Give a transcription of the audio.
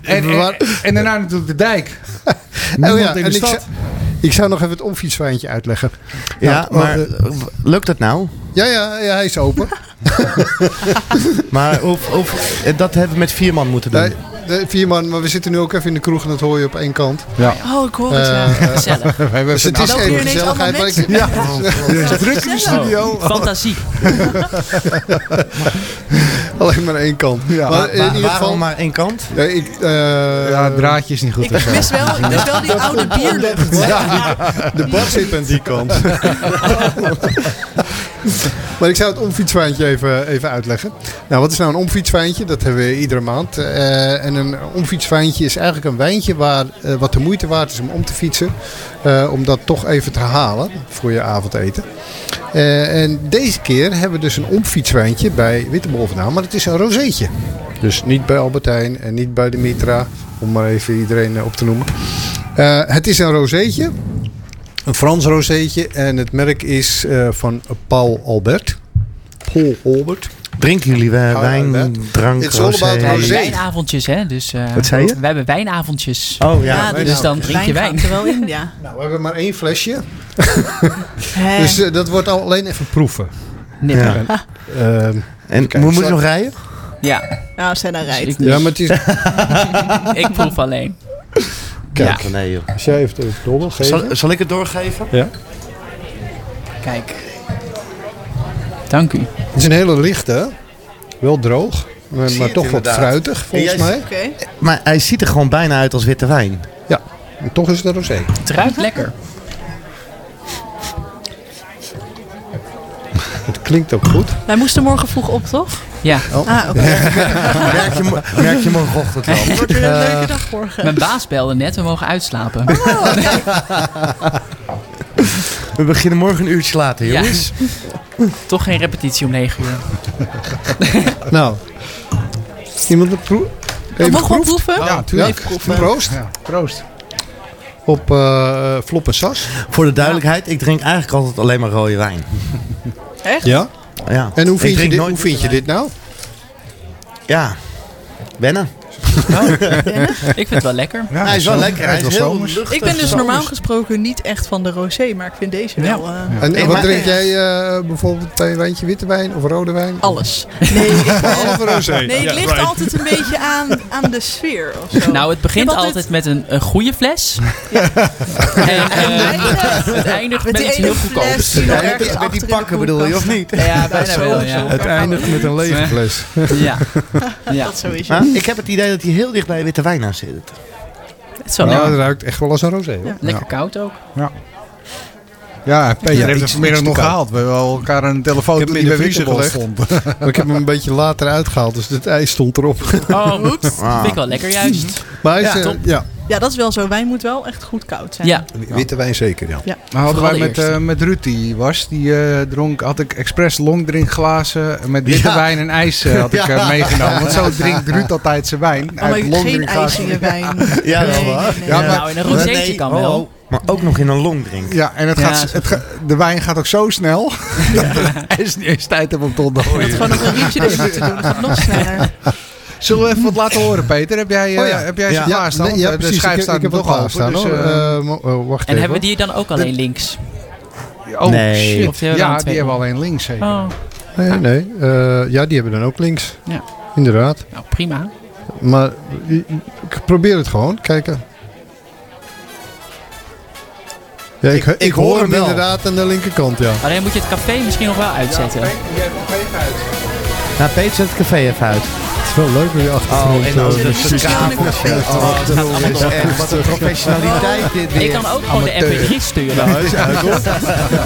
En daarna natuurlijk de dijk. En ik zou nog even het omfietswijntje uitleggen. Ja, maar lukt dat nou? Ja, hij is open. Maar dat hebben we met 4 man moeten doen. Nee, 4 man, maar we zitten nu ook even in de kroeg en dat hoor je op 1 kant. Ja. Oh, ik hoor het. Gezellig. Dus het is even gezelligheid. Het is druk in de studio. Fantasie. Alleen maar 1 kant. Ja. Maar in ieder geval waarom maar 1 kant? Het draadje is niet goed. Ik mis wel die oude bierlucht. De bar zit aan die kant. Maar ik zou het omfietswijntje even uitleggen. Nou, wat is nou een omfietswijntje? Dat hebben we iedere maand. En een omfietswijntje is eigenlijk een wijntje wat de moeite waard is om te fietsen. Om dat toch even te halen voor je avondeten. En deze keer hebben we dus een omfietswijntje bij Wittebol vandaan. Maar het is een rozeetje. Dus niet bij Albertijn en niet bij de Mitra. Om maar even iedereen op te noemen. Het is een rozeetje. Een Frans rozeetje. En het merk is van Paul Albert. Drinken jullie wijn, drank, It's all about We hebben rosé. wijnavondjes, hè? Dus, Wat zei je? We hebben wijnavondjes. Oh ja. Dus dan drink je wijn. Gaat er wel in, ja. Nou, we hebben maar 1 flesje. Dus dat wordt alleen even proeven. Nippen. En Kijk, moet je nog rijden? Ja. Ja, als hij dan rijdt. Ja, maar het is... Ik proef alleen. Kijk, Ja. Nee, joh. als jij even het doorgeven. Zal ik het doorgeven? Ja. Kijk. Dank u. Het is een hele lichte. Wel droog. Maar het toch wat inderdaad. fruitig, volgens En jij mij. Oké. Maar hij ziet er gewoon bijna uit als witte wijn. Ja, en toch is het een rosé. Het ruikt lekker. Het klinkt ook goed. Wij moesten morgen vroeg op, toch? Ja. Ah, oké. Merk je morgenochtend wel. Het wordt weer een leuke dag morgen. Mijn baas belde net. We mogen uitslapen. We beginnen morgen een uurtje later, Ja. jongens. Toch geen repetitie om 9 uur. Nou, iemand het We mogen wel proeven? Ja, tuurlijk. Proost. Ja, proost. Op Flop en Sas. Voor de duidelijkheid, ik drink eigenlijk altijd alleen maar rode wijn. Echt? Ja. Ja. En hoe Ik vind, je drink dit, nooit hoe vind je dit nou? Ja, wennen. Ik vind het wel lekker. Ja, Hij is wel lekker. Hij Hij is wel heel zomers. luchtig. Ik ben dus zomers. normaal gesproken niet echt van de rosé, maar ik vind deze wel... En wat drink jij bijvoorbeeld bij een wijntje witte wijn of rode wijn? Alles. Nee, Behalve rosé. nee, het ligt altijd een beetje aan de sfeer of zo. Nou, het begint Ik heb altijd met een goede fles. En het eindigt met die iets ene heel fles goedkoops. die nog Ja, ergens met achter die in de pakken bedoel je, of koelkast. niet? Ja, bijna wel. Ja. Het eindigt met een lege fles. Ja. Ja. Dat sowieso. Maar ik heb het idee dat hij heel dicht bij witte wijn aan zit. Het is wel Nou, lekker. het ruikt echt wel als een rosé. Hoor. Lekker koud ook. Ja, Peter heeft het iets vanmiddag te nog koud. gehaald. We hebben elkaar een telefoon Ik heb die hem in bij de vriezer Wittebol gelegd. stond. Maar ik heb hem een beetje later uitgehaald, dus het ijs stond erop. Oh, goed. Ah. Vind ik wel lekker juist. Maar hij is, Ja, top. ja, Ja, dat is wel zo. Wijn moet wel echt goed koud zijn. Ja. witte wijn zeker, ja. Maar hadden wij Vooral de eerste. met Ruud die was. Die had ik expres longdrinkglazen met witte Ja. wijn en ijs had ik meegenomen. Want zo drinkt Ruud altijd zijn wijn. Maar geen ijs longdrinkglazen. in je wijn. Ja, dat is Nee, waar. nee, nee. Ja, maar- Nou, in een rozeetje kan wel. Maar ook nog in een longdrink. Ja, en Ja, de wijn gaat ook zo snel. Hij is niet eens tijd om te Je ontdooien. had gewoon nog een rietje erin moeten doen. Dat gaat nog sneller. Zullen we even wat laten horen, Peter? Heb jij ze klaarstaan? nee, ja, de precies. schijf Ik staat heb nog het klaarstaan. open. Wacht En even. hebben we die dan ook alleen links? Oh Nee. shit. Of die hebben we Ja, dan twee die hebben we op? alleen links zeker. Oh, Nee. Ja, die hebben we dan ook links. Ja. Inderdaad. nou prima. Maar ik probeer het gewoon. Kijken. Ja, ik hoor hem wel. inderdaad aan de linkerkant, ja. Alleen moet je het café misschien nog wel uitzetten. Nou, Peter, zet het café even uit. Het is wel leuk met je achtergrond. en dan de Precies. kafeltje. Oh, het gaat allemaal dat is door. echt wat een professionaliteit dit weer. Ik kan ook gewoon de MP3 sturen. Hij is uit, hoor.